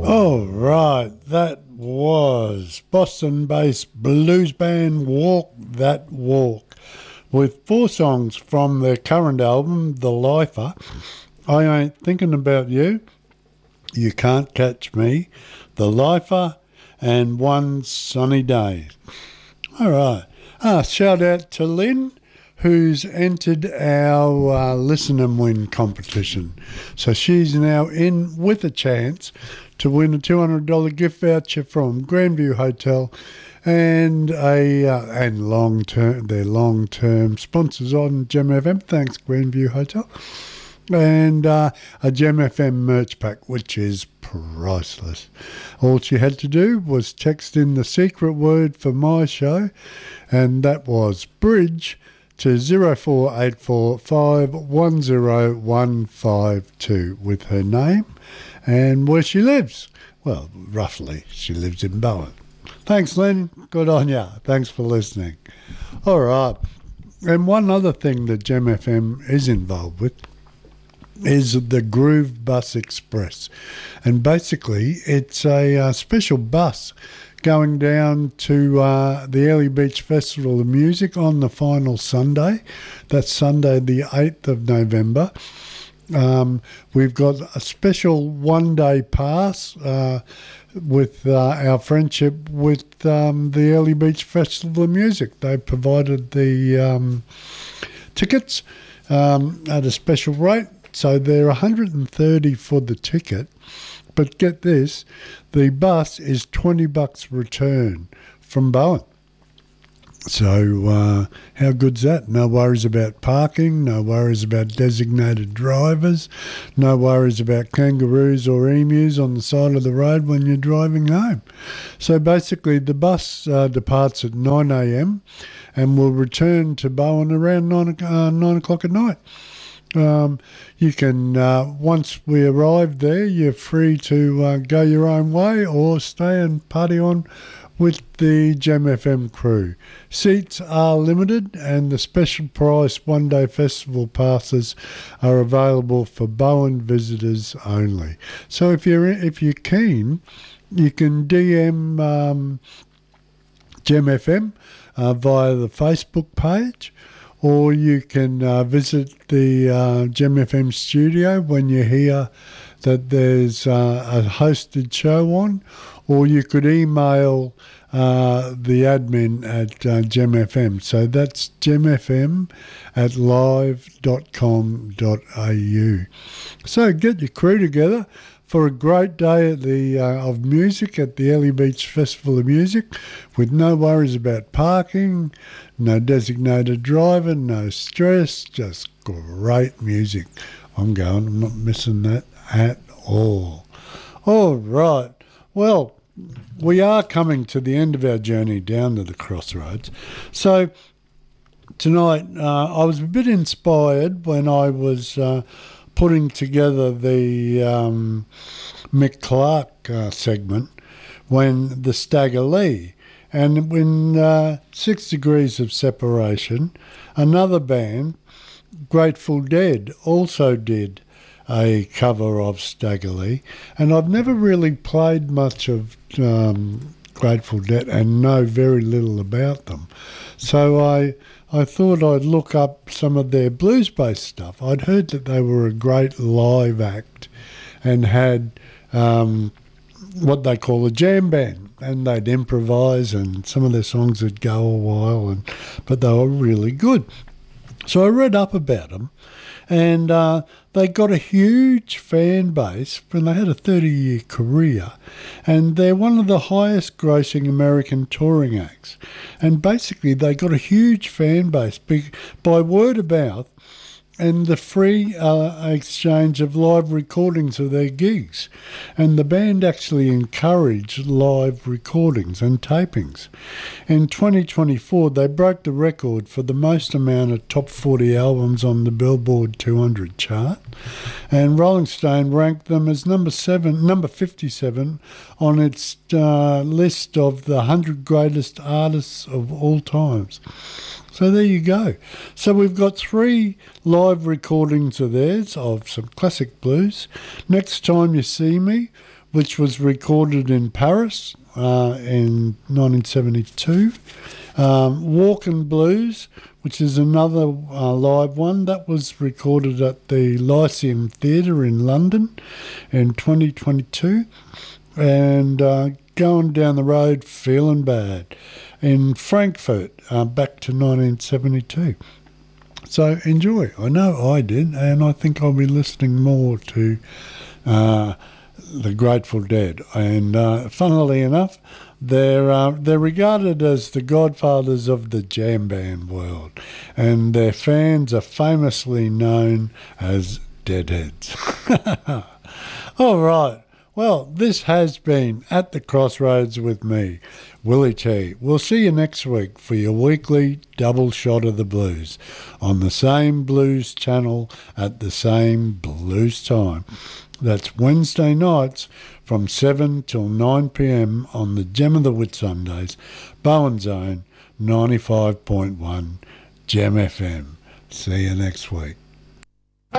All right, that was Boston-based blues band Walk That Walk with 4 songs from their current album, The Lifer. I Ain't Thinking About You, You Can't Catch Me, The Lifer, and One Sunny Day. All right. Shout out to Lynn, who's entered our Listen and Win competition. So she's now in with a chance to win a $200 gift voucher from Grandview Hotel and their long-term sponsors on Gem FM. Thanks, Grandview Hotel. And a Gem FM merch pack, which is priceless. All she had to do was text in the secret word for my show, and that was bridge to 0484510152 with her name and where she lives. Well, roughly, she lives in Bowen. Thanks, Lynn. Good on ya. Thanks for listening. All right. And one other thing that Gem FM is involved with is the Groove Bus Express. And basically, it's a special bus going down to the Early Beach Festival of Music on the final Sunday. That's Sunday the 8th of November. We've got a special one-day pass with our friendship with the Early Beach Festival of Music. They provided the tickets at a special rate. So they're $130 for the ticket. But get this, the bus is $20 return from Bowen. So how good's that? No worries about parking, no worries about designated drivers, no worries about kangaroos or emus on the side of the road when you're driving home. So basically the bus departs at 9 a.m. and will return to Bowen around 9 o'clock at night. You can, once we arrive there, you're free to go your own way or stay and party on with the Gem FM crew. Seats are limited and the special price one-day festival passes are available for Bowen visitors only. So if you're keen, you can DM Gem FM via the Facebook page, or you can visit the Gem FM studio when you hear that there's a hosted show on, or you could email the admin at Gem FM. So that's gemfm@live.com.au. So get your crew together for a great day at the of music at the Early Beach Festival of Music with no worries about parking, no designated driver, no stress, just great music. I'm not missing that at all. All right. Well, we are coming to the end of our journey down to the crossroads. So tonight I was a bit inspired when I was putting together the Mick Clark segment when the Stagger Lee. And when 6 Degrees of Separation, another band, Grateful Dead, also did a cover of Stagger Lee. And I've never really played much of Grateful Dead and know very little about them. So I thought I'd look up some of their blues-based stuff. I'd heard that they were a great live act and had what they call a jam band, and they'd improvise and some of their songs would go a while, but they were really good. So I read up about them, and they got a huge fan base, and they had a 30-year career, and they're one of the highest grossing American touring acts. And basically they got a huge fan base by word of mouth and the free exchange of live recordings of their gigs. And the band actually encouraged live recordings and tapings. In 2024, they broke the record for the most amount of top 40 albums on the Billboard 200 chart. And Rolling Stone ranked them as number 57 on its list of the 100 greatest artists of all times. So there you go. So we've got 3 live recordings of theirs of some classic blues. Next Time You See Me which was recorded in Paris in 1972. Walking Blues, which is another live one that was recorded at the Lyceum Theatre in London in 2022. And Going Down the Road, Feeling Bad in Frankfurt back to 1972. So enjoy. I know I did, and I think I'll be listening more to the Grateful Dead. And funnily enough, they're regarded as the godfathers of the jam band world, and their fans are famously known as Deadheads. All right. Well, this has been At the Crossroads with me, Willie T. We'll see you next week for your weekly double shot of the blues on the same blues channel at the same blues time. That's Wednesday nights from 7 till 9 p.m. on the Gem of the Whitsundays, Bowen Zone 95.1 Gem FM. See you next week.